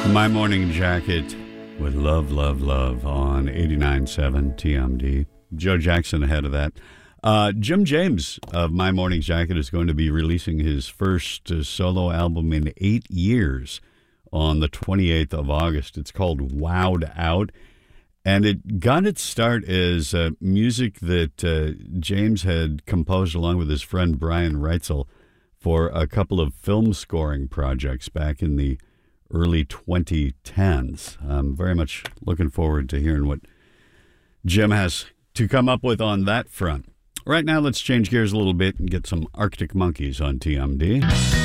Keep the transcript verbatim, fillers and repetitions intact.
My Morning Jacket with Love, Love, Love on eighty-nine point seven T M D. Joe Jackson ahead of that. Uh, Jim James of My Morning Jacket is going to be releasing his first uh, solo album in eight years on the twenty-eighth of August. It's called Wowed Out. And it got its start as uh, music that uh, James had composed along with his friend Brian Reitzel for a couple of film scoring projects back in the early twenty tens. I'm very much looking forward to hearing what Jim has to come up with on that front. Right now, let's change gears a little bit and get some Arctic Monkeys on T M D.